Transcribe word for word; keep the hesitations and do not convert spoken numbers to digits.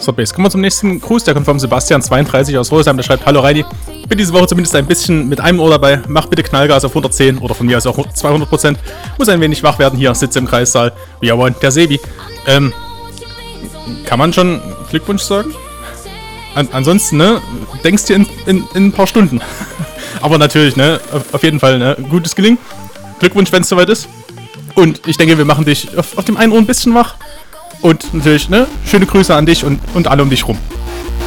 So, Base. Kommen wir zum nächsten Gruß. Der kommt vom Sebastian zweiunddreißig aus Rosheim. Der schreibt: Hallo Reini. Bin diese Woche zumindest ein bisschen mit einem Ohr dabei. Mach bitte Knallgas auf hundertzehn oder von mir aus auch zweihundert Prozent. Muss ein wenig wach werden hier. Sitze im Kreissaal. We are one. Der Sebi. Ähm, kann man schon Glückwunsch sagen? An ansonsten, ne? Denkst dir in, in, in ein paar Stunden. Aber natürlich, ne? Auf, auf jeden Fall, ne? Gutes Gelingen. Glückwunsch, wenn es soweit ist. Und ich denke, wir machen dich auf, auf dem einen Ohr ein bisschen wach. Und natürlich, ne? Schöne Grüße an dich und, und alle um dich rum.